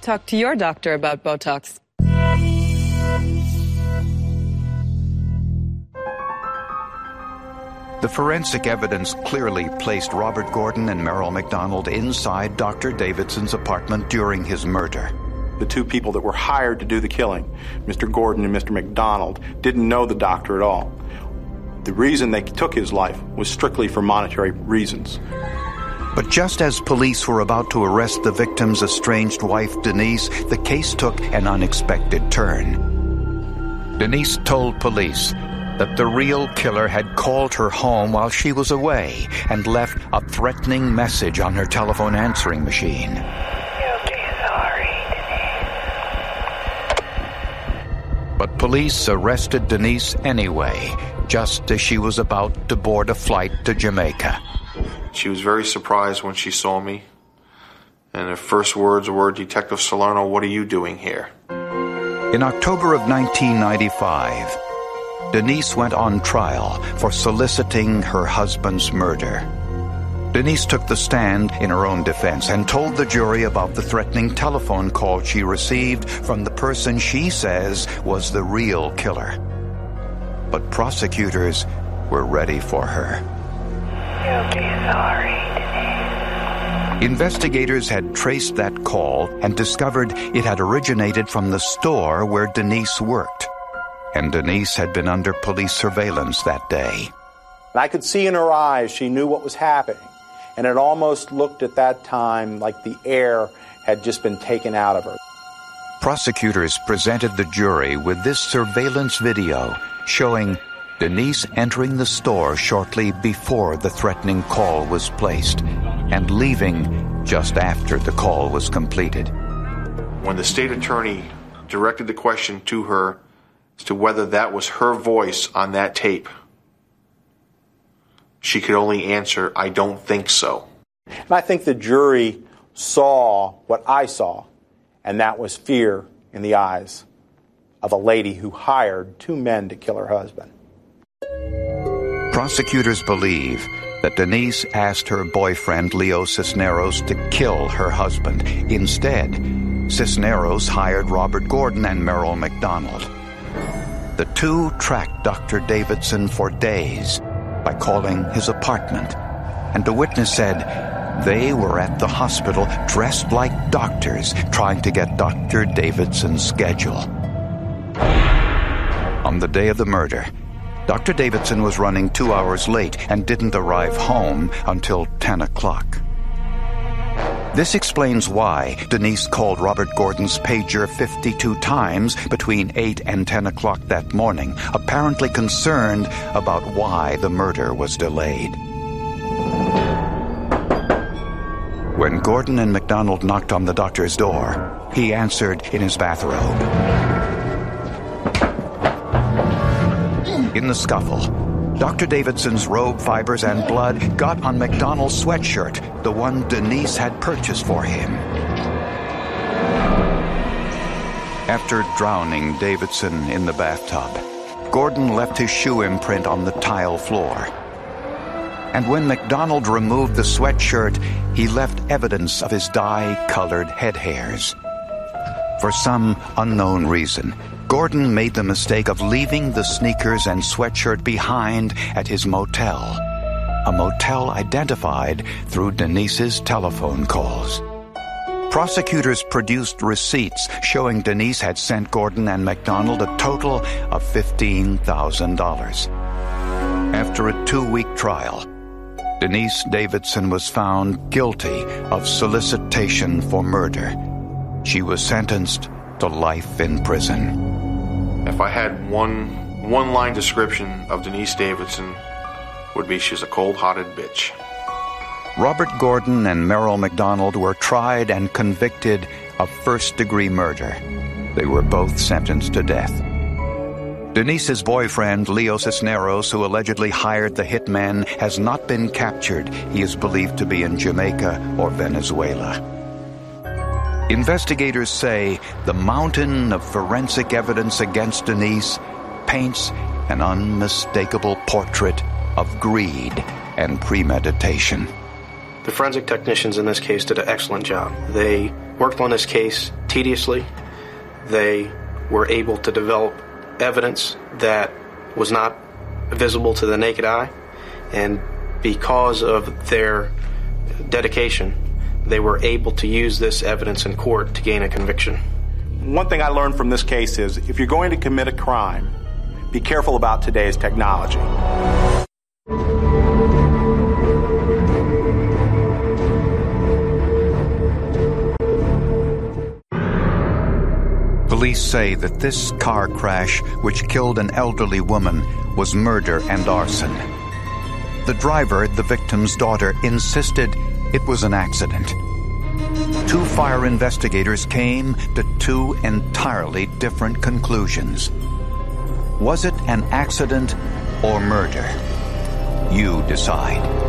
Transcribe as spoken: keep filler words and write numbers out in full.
talk to your doctor about Botox. The forensic evidence clearly placed Robert Gordon and Merrill McDonald inside Doctor Davidson's apartment during his murder. The two people that were hired to do the killing, Mister Gordon and Mister McDonald, didn't know the doctor at all. The reason they took his life was strictly for monetary reasons. But just as police were about to arrest the victim's estranged wife, Denise, the case took an unexpected turn. Denise told police that the real killer had called her home while she was away and left a threatening message on her telephone answering machine. You'll be sorry. But police arrested Denise anyway, just as she was about to board a flight to Jamaica. She was very surprised when she saw me, and her first words were, "Detective Salerno, what are you doing here?" In October of nineteen ninety-five, Denise went on trial for soliciting her husband's murder. Denise took the stand in her own defense and told the jury about the threatening telephone call she received from the person she says was the real killer. But prosecutors were ready for her. You'll be sorry. Investigators had traced that call and discovered it had originated from the store where Denise worked. And Denise had been under police surveillance that day. I could see in her eyes she knew what was happening, and it almost looked at that time like the air had just been taken out of her. Prosecutors presented the jury with this surveillance video showing Denise entering the store shortly before the threatening call was placed and leaving just after the call was completed. When the state attorney directed the question to her as to whether that was her voice on that tape, she could only answer, "I don't think so." And I think the jury saw what I saw, and that was fear in the eyes of a lady who hired two men to kill her husband. Prosecutors believe that Denise asked her boyfriend Leo Cisneros to kill her husband. Instead, Cisneros hired Robert Gordon and Merrill McDonald. The two tracked Doctor Davidson for days by calling his apartment, and the witness said they were at the hospital dressed like doctors trying to get Doctor Davidson's schedule. On the day of the murder, Doctor Davidson was running two hours late and didn't arrive home until ten o'clock. This explains why Denise called Robert Gordon's pager fifty-two times between eight and ten o'clock that morning, apparently concerned about why the murder was delayed. When Gordon and McDonald knocked on the doctor's door, he answered in his bathrobe. In the scuffle, Doctor Davidson's robe fibers and blood got on McDonald's sweatshirt, the one Denise had purchased for him. After drowning Davidson in the bathtub, Gordon left his shoe imprint on the tile floor. And when McDonald removed the sweatshirt, he left evidence of his dye-colored head hairs. For some unknown reason, Gordon made the mistake of leaving the sneakers and sweatshirt behind at his motel, a motel identified through Denise's telephone calls. Prosecutors produced receipts showing Denise had sent Gordon and McDonald a total of fifteen thousand dollars. After a two-week trial, Denise Davidson was found guilty of solicitation for murder. She was sentenced to life in prison. If I had one one-line description of Denise Davidson, would be she's a cold-hearted bitch. Robert Gordon and Merrill McDonald were tried and convicted of first-degree murder. They were both sentenced to death. Denise's boyfriend, Leo Cisneros, who allegedly hired the hitman, has not been captured. He is believed to be in Jamaica or Venezuela. Investigators say the mountain of forensic evidence against Denise paints an unmistakable portrait of greed and premeditation. The forensic technicians in this case did an excellent job. They worked on this case expeditiously. They were able to develop evidence that was not visible to the naked eye, and because of their dedication, they were able to use this evidence in court to gain a conviction. One thing I learned from this case is if you're going to commit a crime, be careful about today's technology. Police say that this car crash, which killed an elderly woman, was murder and arson. The driver, the victim's daughter, insisted it was an accident. Two fire investigators came to two entirely different conclusions. Was it an accident or murder? You decide.